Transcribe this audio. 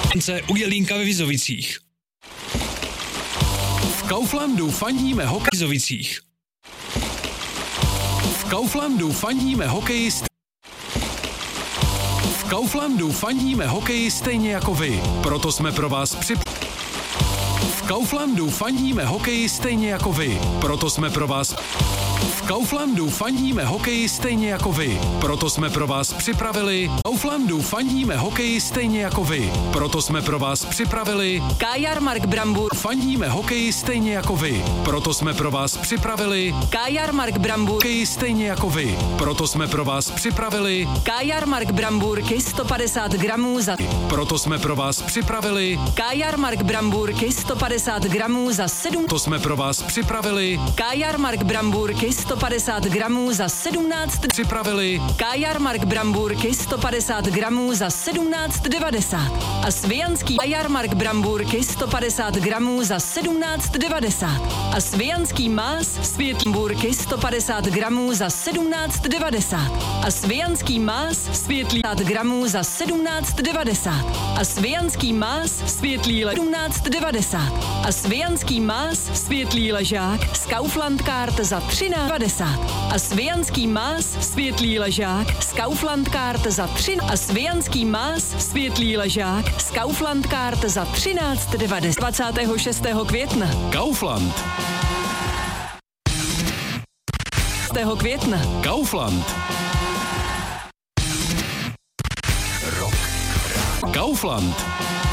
U Jelínka ve Vizovicích. V Kauflandu fandíme hokejistům. V Kauflandu fandíme hokeji stejně jako vy. Proto jsme pro vás V Kauflandu fandíme hokeji stejně jako vy. Proto jsme pro vás V Kauflandu fandíme hokeji stejně jako vy. Proto jsme pro vás připravili Kauflandu fandíme hokeji stejně jako vy. Proto jsme pro vás připravili Kajarmark Brambur. Fandíme hokeji stejně jako vy. Proto jsme pro vás připravili Kajarmark Brambur. Hokeji stejně jako vy. Proto jsme pro vás připravili Kajarmark Bramburky 150 gramů za Proto jsme pro vás připravili Kajarmark Bramburky 150 gramů za 7. To jsme pro vás připravili Kajarmark Bramburky 150 gramů za 17. Připravili Kajarmark Bramburky 150 gramů za 17,90. A svijanský Kajarmark Bramburky 150 gramů za 17,90. A svijanský más světlý 150 gramů za 17,90. A svijanský más světlý gramů za 17,90. A svijanský más světlý 17,90. A svijanský más světlý ležák z Kaufland Card za 13,90. A svijanský más světlý ležák z Kaufland Card za 3. A svijanský más světlý ležák z Kaufland Card za 13,90. 26. května. Kaufland. května. Kaufland. Kaufland.